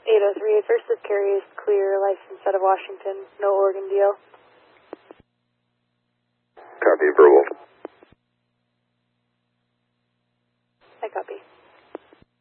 8038 versus carry is clear, license out of Washington, no Oregon deal. Copy, verbal. I copy.